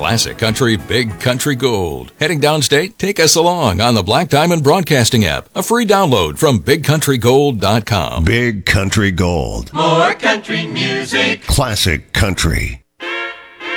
Classic Country, Big Country Gold. Heading downstate? Take us along on the Black Diamond Broadcasting app. A free download from BigCountryGold.com. Big Country Gold. More country music. Classic Country.